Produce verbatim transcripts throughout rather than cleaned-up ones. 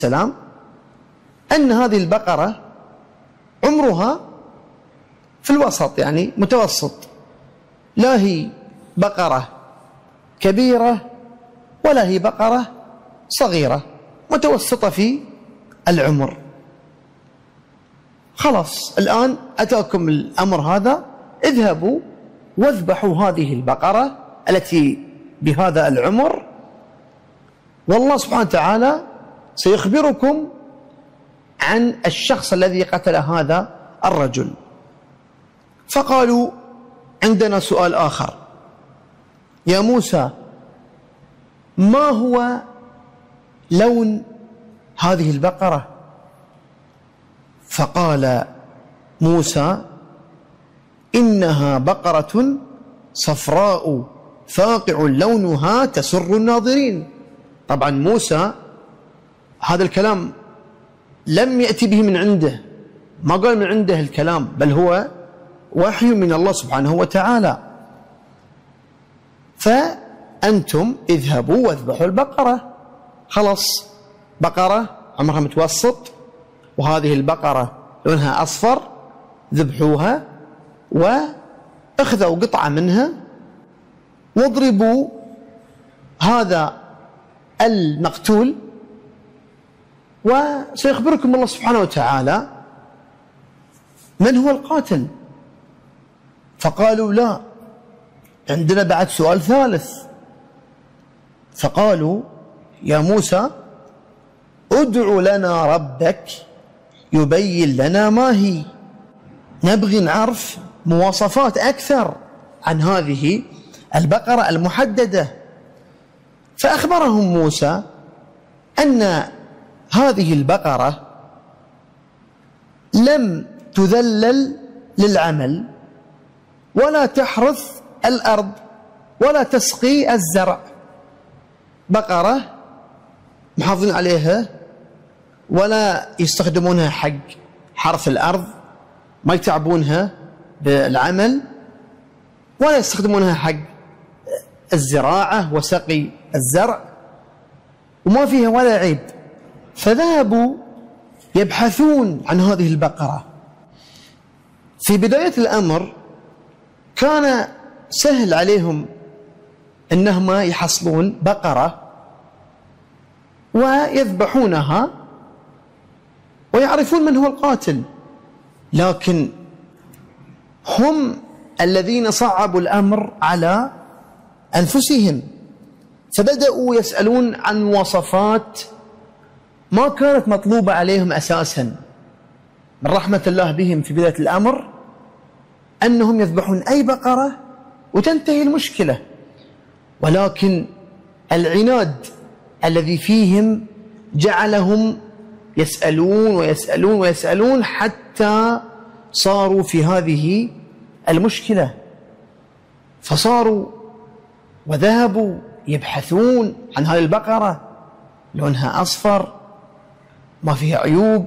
السلام أن هذه البقرة عمرها في الوسط، يعني متوسط، لا هي بقرة كبيرة ولا هي بقرة صغيرة، متوسطة في العمر. خلاص الآن أتاكم الأمر هذا، اذهبوا واذبحوا هذه البقرة التي بهذا العمر، والله سبحانه وتعالى سيخبركم عن الشخص الذي قتل هذا الرجل. فقالوا عندنا سؤال آخر، يا موسى ما هو لون هذه البقرة؟ فقال موسى إنها بقرة صفراء فاقع لونها تسر الناظرين. طبعا موسى هذا الكلام لم يأتي به من عنده، ما قال من عنده الكلام، بل هو وحي من الله سبحانه وتعالى. فأنتم اذهبوا واذبحوا البقرة، خلاص بقرة عمرها متوسط وهذه البقرة لونها أصفر، ذبحوها واخذوا قطعة منها واضربوا هذا المقتول، وسيخبركم الله سبحانه وتعالى من هو القاتل. فقالوا لا، عندنا بعد سؤال ثالث. فقالوا يا موسى ادع لنا ربك يبين لنا ما هي، نبغي نعرف مواصفات أكثر عن هذه البقرة المحددة. فأخبرهم موسى أن هذه البقرة لم تذلل للعمل ولا تحرث الأرض ولا تسقي الزرع، بقرة محافظين عليها ولا يستخدمونها حق حرث الأرض، ما يتعبونها بالعمل ولا يستخدمونها حق الزراعة وسقي الزرع، وما فيها ولا عيب. فذهبوا يبحثون عن هذه البقرة. في بداية الأمر كان سهل عليهم أنهم يحصلون بقرة ويذبحونها ويعرفون من هو القاتل، لكن هم الذين صعبوا الأمر على أنفسهم، فبدأوا يسألون عن مواصفات ما كانت مطلوبة عليهم أساسا. من رحمة الله بهم في بداية الأمر أنهم يذبحون أي بقرة وتنتهي المشكلة، ولكن العناد الذي فيهم جعلهم يسألون ويسألون ويسألون حتى صاروا في هذه المشكلة. فصاروا وذهبوا يبحثون عن هذه البقرة، لونها أصفر، ما فيها عيوب،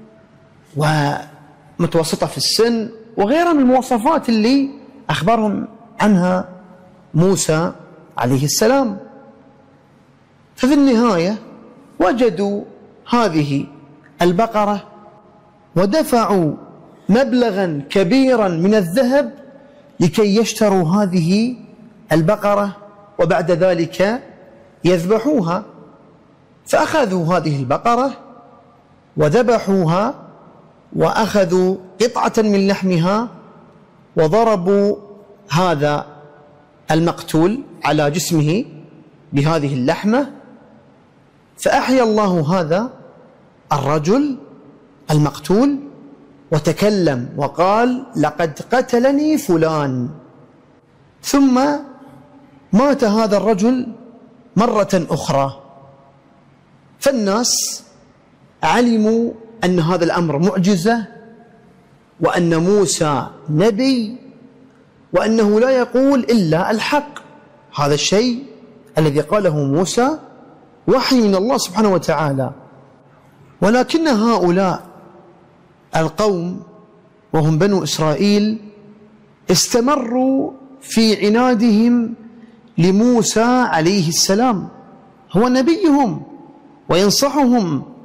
ومتوسطة في السن، وغيرها من المواصفات اللي أخبرهم عنها موسى عليه السلام. ففي النهاية وجدوا هذه البقرة ودفعوا مبلغا كبيرا من الذهب لكي يشتروا هذه البقرة وبعد ذلك يذبحوها. فأخذوا هذه البقرة وذبحوها وأخذوا قطعة من لحمها وضربوا هذا المقتول على جسمه بهذه اللحمة، فأحيا الله هذا الرجل المقتول وتكلم وقال لقد قتلني فلان. ثم مات هذا الرجل مرة أخرى. فالناس علموا أن هذا الأمر معجزة، وأن موسى نبي، وأنه لا يقول إلا الحق. هذا الشيء الذي قاله موسى وحي من الله سبحانه وتعالى. ولكن هؤلاء القوم وهم بنو إسرائيل استمروا في عنادهم لموسى عليه السلام، هو نبيهم وينصحهم